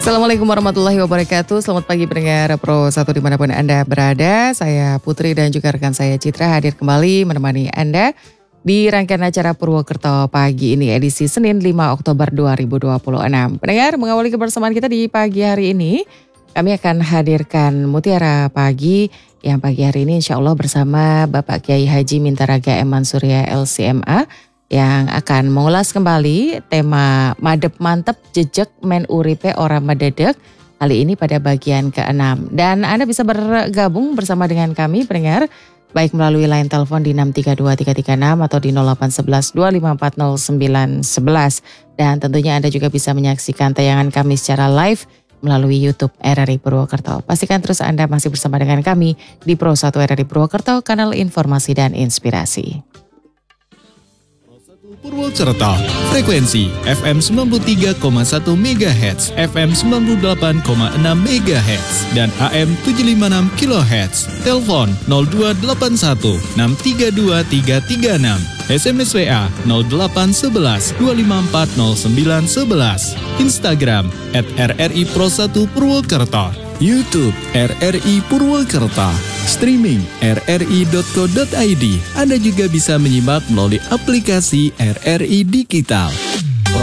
Assalamualaikum warahmatullahi wabarakatuh. Selamat pagi pendengar Pro 1 dimanapun Anda berada. Saya Putri dan juga rekan saya Citra hadir kembali menemani Anda di rangkaian acara Purwokerto Pagi ini edisi Senin 5 Oktober 2026. Pendengar, mengawali kebersamaan kita di pagi hari ini, kami akan hadirkan Mutiara Pagi yang pagi hari ini insya Allah bersama Bapak Kiai Haji Mintaraga M. Mansurya LCMA yang akan mengulas kembali tema Madep Mantep Jejeg Men Uripe Ora Mededek, kali ini pada bagian ke-6. Dan Anda bisa bergabung bersama dengan kami pendengar, baik melalui line telepon di 632336 atau di 0811 2540 911. Dan tentunya Anda juga bisa menyaksikan tayangan kami secara live melalui YouTube RRI Purwokerto. Pastikan terus Anda masih bersama dengan kami di Pro 1 RRI Purwokerto, kanal informasi dan inspirasi. Purwokerto, frekuensi FM 93,1 MHz, FM 98,6 MHz, dan AM 756 kHz. Telepon 0281 632 336, SMS WA 0811 254 0911, Instagram @RRI Pro 1 Purwokerto, YouTube RRI Purwokerto, streaming rri.co.id. Anda juga bisa menyimak melalui aplikasi RRI Digital.